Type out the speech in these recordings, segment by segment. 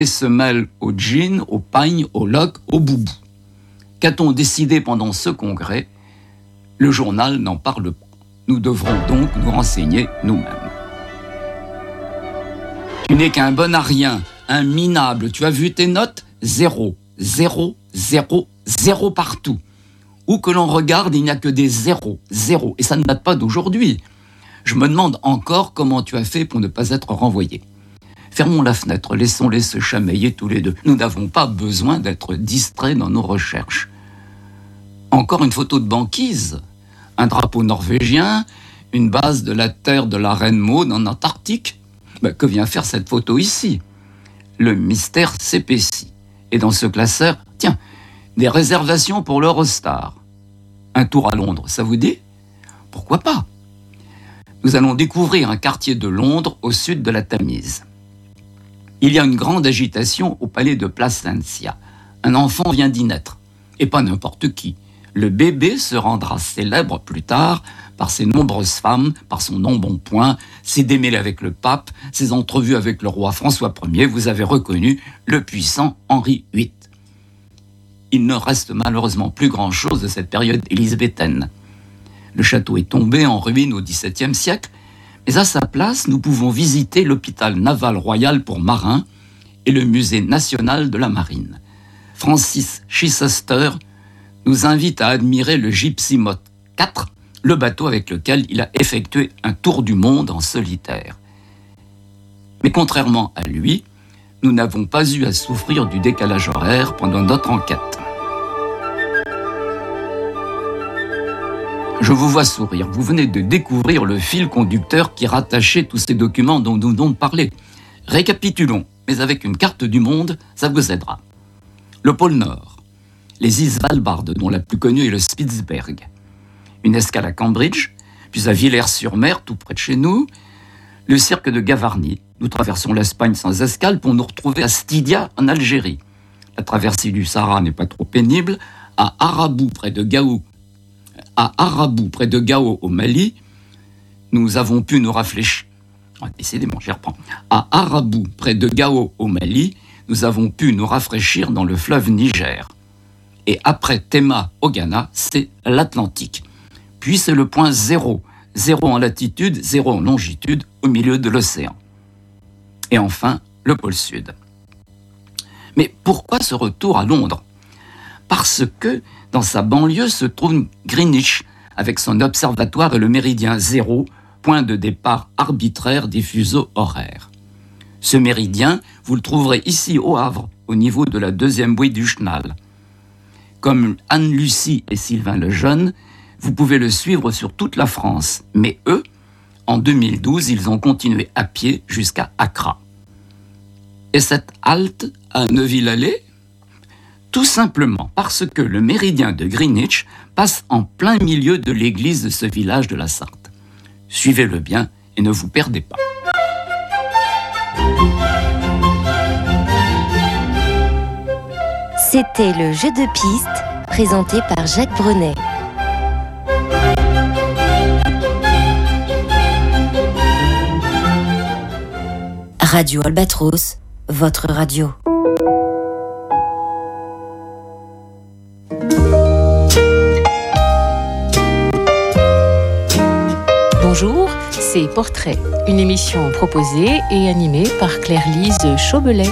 se mêle au jean, au pagne, au loc, au boubou. Qu'a-t-on décidé pendant ce congrès? Le journal n'en parle pas. Nous devrons donc nous renseigner nous-mêmes. Tu n'es qu'un bon à rien, un minable. Tu as vu tes notes? 0, 0, 0, 0 partout. Où que l'on regarde, il n'y a que des zéros, zéros. Et ça ne date pas d'aujourd'hui. Je me demande encore comment tu as fait pour ne pas être renvoyé. Fermons la fenêtre, laissons-les se chamailler tous les deux. Nous n'avons pas besoin d'être distraits dans nos recherches. Encore une photo de banquise, un drapeau norvégien, une base de la terre de la Reine Maud en Antarctique. Que vient faire cette photo ici? Le mystère s'épaissit. Et dans ce classeur, tiens, des réservations pour l'Eurostar. Un tour à Londres, ça vous dit? Pourquoi pas? Nous allons découvrir un quartier de Londres au sud de la Tamise. Il y a une grande agitation au palais de Placentia. Un enfant vient d'y naître. Et pas n'importe qui. Le bébé se rendra célèbre plus tard par ses nombreuses femmes, par son embonpoint, ses démêlés avec le pape, ses entrevues avec le roi François Ier. Vous avez reconnu le puissant Henri VIII. Il ne reste malheureusement plus grand-chose de cette période élisabéthaine. Le château est tombé en ruine au XVIIe siècle, mais à sa place, nous pouvons visiter l'hôpital naval royal pour marins et le musée national de la marine. Francis Chichester nous invite à admirer le Gypsy Moth 4, le bateau avec lequel il a effectué un tour du monde en solitaire. Mais contrairement à lui, nous n'avons pas eu à souffrir du décalage horaire pendant notre enquête. Je vous vois sourire. Vous venez de découvrir le fil conducteur qui rattachait tous ces documents dont nous venons de parler. Récapitulons, mais avec une carte du monde, ça vous aidera. Le pôle Nord, les îles Svalbard, dont la plus connue est le Spitzberg. Une escale à Cambridge, puis à Villers-sur-Mer, tout près de chez nous. Le cirque de Gavarnie. Nous traversons l'Espagne sans escale pour nous retrouver à Stydia, en Algérie. La traversée du Sahara n'est pas trop pénible. À Arabou, près de Gao, au Mali, nous avons pu nous rafraîchir. Décidément, j'y reprends. À Arabou, près de Gao, au Mali, nous avons pu nous rafraîchir dans le fleuve Niger. Et après Tema, au Ghana, c'est l'Atlantique. Puis c'est le point 0. 0 en latitude, 0 en longitude, au milieu de l'océan. Et enfin, le pôle Sud. Mais pourquoi ce retour à Londres? Parce que dans sa banlieue se trouve Greenwich, avec son observatoire et le méridien 0, point de départ arbitraire des fuseaux horaires. Ce méridien, vous le trouverez ici au Havre, au niveau de la deuxième bouée du Chenal. Comme Anne-Lucie et Sylvain Lejeune, vous pouvez le suivre sur toute la France. Mais eux, en 2012, ils ont continué à pied jusqu'à Accra. Et cette halte à Neuville-Allée? Tout simplement parce que le méridien de Greenwich passe en plein milieu de l'église de ce village de la Sarthe. Suivez-le bien et ne vous perdez pas. C'était le jeu de piste présenté par Jacques Brunet. Radio Albatros, votre radio. Bonjour, c'est Portrait, une émission proposée et animée par Claire-Lise Chaubelet.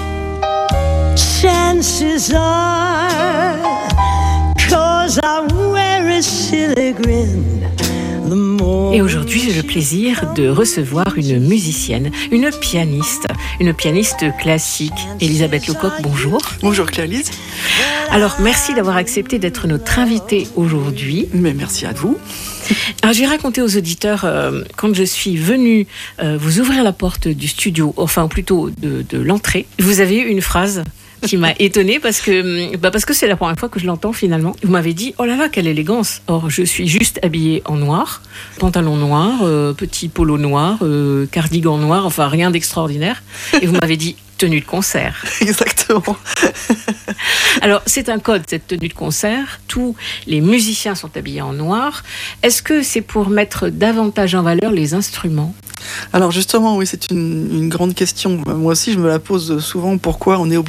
Chances are, 'cause I wear a silly grin. Et aujourd'hui, j'ai le plaisir de recevoir une musicienne, une pianiste classique. Elisabeth Lecoq, bonjour. Bonjour Claire-Lise. Alors, merci d'avoir accepté d'être notre invitée aujourd'hui. Mais merci à vous. Alors, j'ai raconté aux auditeurs, quand je suis venue vous ouvrir la porte du studio, enfin plutôt de l'entrée, vous avez eu une phrase qui m'a étonnée parce que c'est la première fois que je l'entends finalement. Vous m'avez dit, oh là là, quelle élégance. Or, je suis juste habillée en noir, pantalon noir, petit polo noir, cardigan noir, enfin rien d'extraordinaire. Et vous m'avez dit, tenue de concert. Exactement. Alors, c'est un code, cette tenue de concert. Tous les musiciens sont habillés en noir. Est-ce que c'est pour mettre davantage en valeur les instruments ? Alors justement, oui, c'est une grande question. Moi aussi, je me la pose souvent. Pourquoi on est